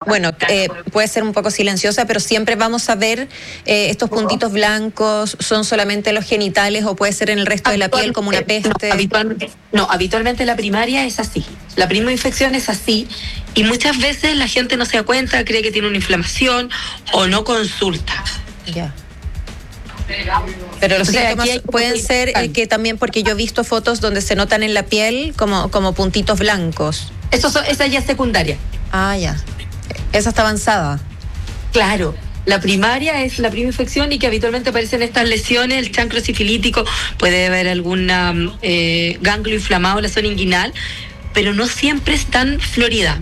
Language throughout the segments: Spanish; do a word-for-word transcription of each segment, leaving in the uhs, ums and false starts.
bueno, eh, puede ser un poco silenciosa, pero siempre vamos a ver eh, estos puntitos blancos, ¿son solamente los genitales o puede ser en el resto de la piel como una peste? No, habitualmente, no, habitualmente la primaria es así. La primera infección es así y muchas veces la gente no se da cuenta, cree que tiene una inflamación o no consulta. Ya. Pero los O sea, síntomas aquí hay- pueden ser eh, que también, porque yo he visto fotos donde se notan en la piel como, como puntitos blancos. Eso son- esa ya es secundaria. Ah, ya. Esa está avanzada. Claro, la primaria es la primera infección y que habitualmente aparecen estas lesiones, el chancro sifilítico, puede haber alguna eh, ganglio inflamado en la zona inguinal, pero no siempre es tan florida.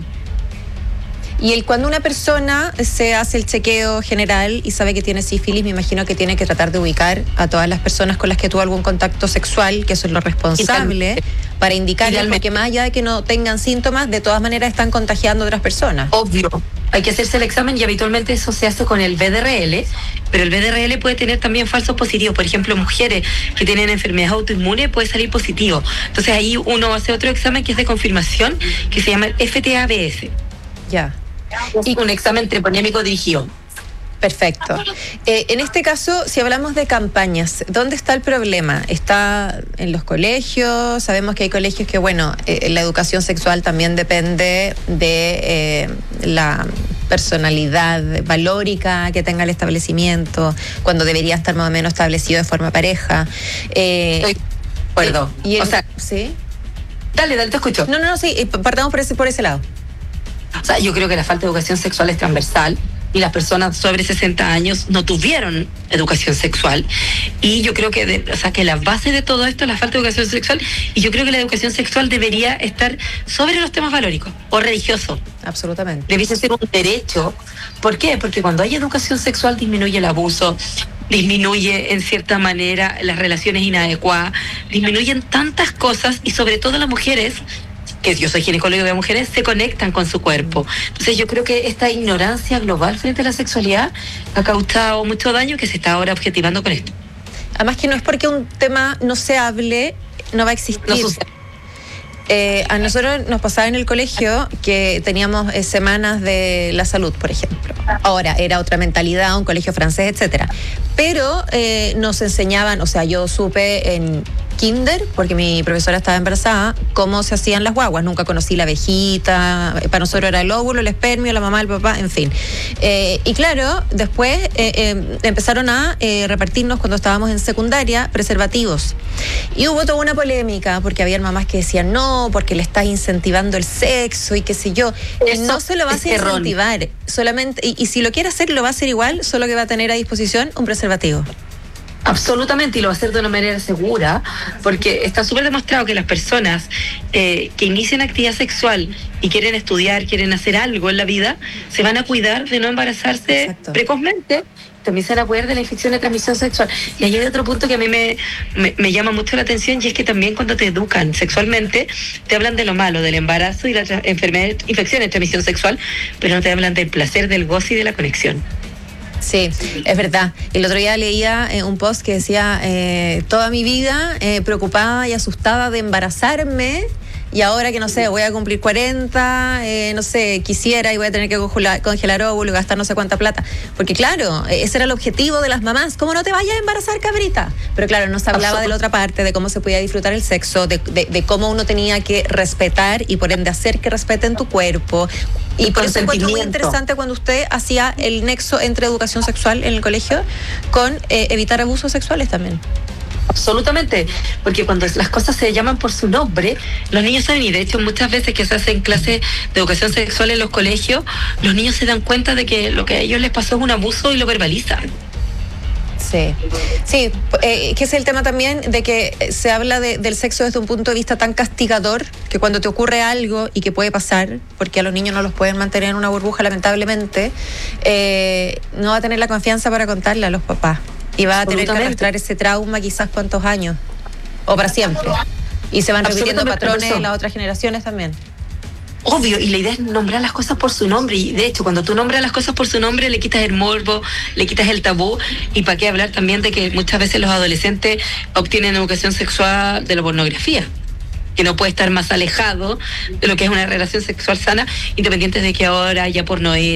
Y el, cuando una persona se hace el chequeo general y sabe que tiene sífilis, me imagino que tiene que tratar de ubicar a todas las personas con las que tuvo algún contacto sexual, que eso es lo responsable, para indicarle, porque más allá de que no tengan síntomas, de todas maneras están contagiando a otras personas. Obvio, hay que hacerse el examen y habitualmente eso se hace con el B D R L, pero el B D R L puede tener también falsos positivos. Por ejemplo, mujeres que tienen enfermedades autoinmunes puede salir positivo. Entonces ahí uno hace otro examen que es de confirmación, que se llama el F T A B S. Ya. Y un examen treponémico dirigido. Perfecto. Eh, en este caso, si hablamos de campañas, ¿dónde está el problema? ¿Está en los colegios? Sabemos que hay colegios que, bueno, eh, la educación sexual también depende de eh, la personalidad valórica que tenga el establecimiento, cuando debería estar más o menos establecido de forma pareja. Eh, Estoy de acuerdo. Y el, o sea, ¿sí? Dale, dale, te escucho. No, no, no, sí, partamos por ese, por ese lado. O sea, yo creo que la falta de educación sexual es transversal y las personas sobre sesenta años no tuvieron educación sexual. Y yo creo que, de, o sea, que la base de todo esto es la falta de educación sexual, y yo creo que la educación sexual debería estar sobre los temas valóricos o religiosos. Absolutamente. Debiese ser un derecho. ¿Por qué? Porque cuando hay educación sexual disminuye el abuso, disminuye en cierta manera las relaciones inadecuadas, disminuyen tantas cosas, y sobre todo las mujeres, que yo soy ginecólogo de mujeres, se conectan con su cuerpo. Entonces yo creo que esta ignorancia global frente a la sexualidad ha causado mucho daño, que se está ahora objetivando con esto. Además que no es porque un tema no se hable, no va a existir. No sucede. Eh, a nosotros nos pasaba en el colegio que teníamos eh, semanas de la salud, por ejemplo. Ahora, era otra mentalidad, un colegio francés, etcétera. Pero eh, nos enseñaban, o sea, yo supe en kinder, porque mi profesora estaba embarazada, cómo se hacían las guaguas. Nunca conocí la abejita, para nosotros era el óvulo, el espermio, la mamá, el papá, en fin. Eh, y claro, después eh, eh, empezaron a eh, repartirnos, cuando estábamos en secundaria, preservativos. Y hubo toda una polémica, porque había mamás que decían no, porque le estás incentivando el sexo y qué sé yo. Eso no se lo vas a incentivar, erróneo. solamente, y, y si lo quiere hacer, lo va a hacer igual, solo que va a tener a disposición un preservativo. Absolutamente, y lo va a hacer de una manera segura, porque está súper demostrado que las personas eh, que inician actividad sexual y quieren estudiar, quieren hacer algo en la vida, se van a cuidar de no embarazarse Exacto. precozmente. También se van a cuidar de la infección de transmisión sexual. Y ahí hay otro punto que a mí me, me, me llama mucho la atención, y es que también cuando te educan sexualmente, te hablan de lo malo, del embarazo y la tra- enfermedad, infección de transmisión sexual, pero no te hablan del placer, del goce y de la conexión. Sí, es verdad. El otro día leía eh, un post que decía, eh, toda mi vida eh, preocupada y asustada de embarazarme, y ahora que no sé, voy a cumplir cuarenta, eh, no sé, quisiera y voy a tener que congelar, congelar óvulos, gastar no sé cuánta plata. Porque claro, ese era el objetivo de las mamás, ¿cómo no te vayas a embarazar, cabrita? Pero claro, no se hablaba de la otra parte, de cómo se podía disfrutar el sexo, de, de, de cómo uno tenía que respetar y por ende hacer que respeten tu cuerpo. Y por eso encuentro muy interesante cuando usted hacía el nexo entre educación sexual en el colegio con eh, evitar abusos sexuales también. Absolutamente, porque cuando las cosas se llaman por su nombre, los niños saben, y de hecho muchas veces que se hacen clases de educación sexual en los colegios, los niños se dan cuenta de que lo que a ellos les pasó es un abuso y lo verbalizan. Sí, sí, eh, que es el tema también de que se habla de, del sexo desde un punto de vista tan castigador, que cuando te ocurre algo, y que puede pasar, porque a los niños no los pueden mantener en una burbuja lamentablemente, eh, no va a tener la confianza para contarle a los papás, y va a tener que arrastrar ese trauma quizás cuántos años, o para siempre, y se van repitiendo patrones en las otras generaciones también. Obvio, y la idea es nombrar las cosas por su nombre, y de hecho cuando tú nombras las cosas por su nombre le quitas el morbo, le quitas el tabú, y para qué hablar también de que muchas veces los adolescentes obtienen educación sexual de la pornografía, que no puede estar más alejado de lo que es una relación sexual sana, independiente de que ahora haya porno